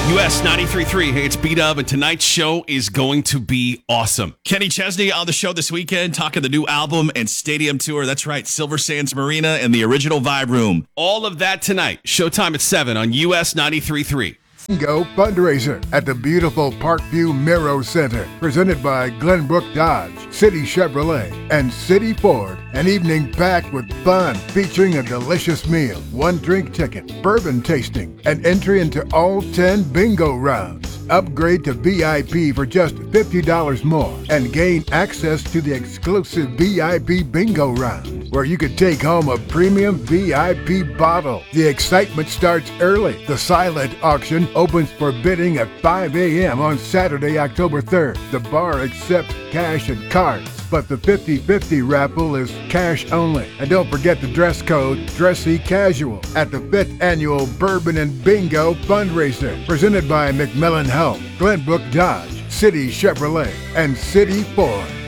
US 93.3. Hey, it's B-Dub, and tonight's show is going to be awesome. Kenny Chesney on the show this weekend, talking the new album and stadium tour. That's right, Silver Sands Marina and the original Vibe Room. All of that tonight. Showtime at 7 on US 93.3. Bingo fundraiser at the beautiful Parkview Miro Center, presented by Glenbrook Dodge, City Chevrolet, and City Ford. An evening packed with fun, featuring a delicious meal, one drink ticket, bourbon tasting, and entry into all 10 bingo rounds. Upgrade to VIP for just $50 more and gain access to the exclusive VIP bingo round, where you could take home a premium VIP bottle. The excitement starts early. The silent auction opens for bidding at 5 a.m. on Saturday, October 3rd. The bar accepts cash and cards, but the 50-50 raffle is cash only. And don't forget the dress code, dressy casual, at the 5th annual Bourbon and Bingo fundraiser, presented by McMillan Health, Glenbrook Dodge, City Chevrolet, and City Ford.